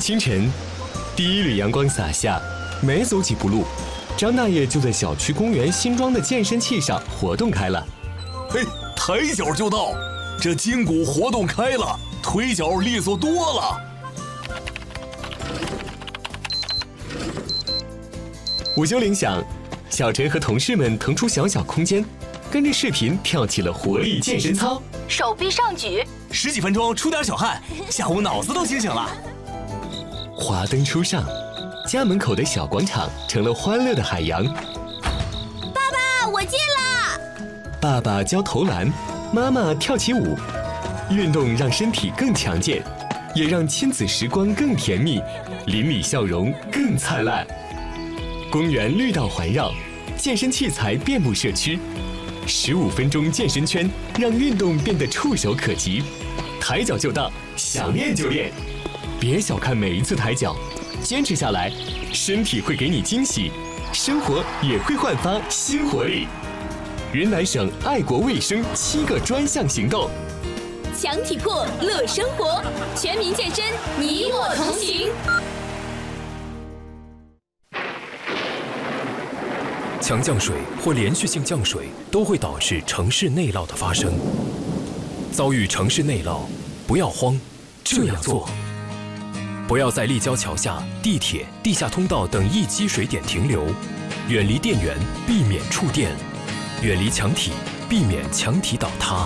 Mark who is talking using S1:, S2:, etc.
S1: 清晨，第一缕阳光洒下，没走几步路，张大爷就在小区公园新装的健身器上活动开了。
S2: 嘿，抬脚就到，这筋骨活动开了，腿脚利索多了。
S1: 午休铃响，小陈和同事们腾出小小空间，跟着视频跳起了活力健身操，
S3: 手臂上举
S2: ，10几分钟出点小汗，下午脑子都清醒了。
S1: 华灯初上，家门口的小广场成了欢乐的海洋。
S3: 爸爸，我进啦！
S1: 爸爸教投篮，妈妈跳起舞，运动让身体更强健，也让亲子时光更甜蜜，邻里笑容更灿烂。公园绿道环绕，健身器材遍布社区，15分钟健身圈让运动变得触手可及，抬脚就到，想练就练。别小看每一次抬脚，坚持下来，身体会给你惊喜，生活也会焕发新活力。云南省爱国卫生7个专项行动，
S3: 强体魄乐生活，全民健身，你我同行。
S4: 强降水或连续性降水都会导致城市内涝的发生。遭遇城市内涝，不要慌，这样做：不要在立交桥下、地铁、地下通道等易积水点停留，远离电源，避免触电；远离墙体，避免墙体倒塌。